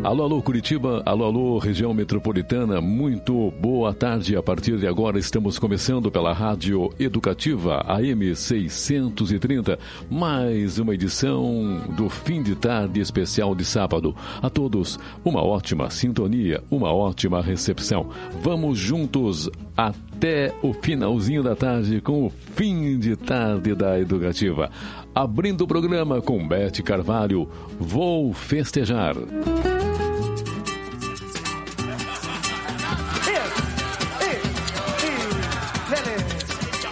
Alô, alô, Curitiba, alô, alô, região metropolitana, muito boa tarde. A partir de agora estamos começando pela Rádio Educativa AM 630, mais uma edição do Fim de Tarde especial de sábado. A todos, uma ótima sintonia, uma ótima recepção. Vamos juntos até o finalzinho da tarde com o Fim de Tarde da Educativa. Abrindo o programa com Beth Carvalho, Vou Festejar.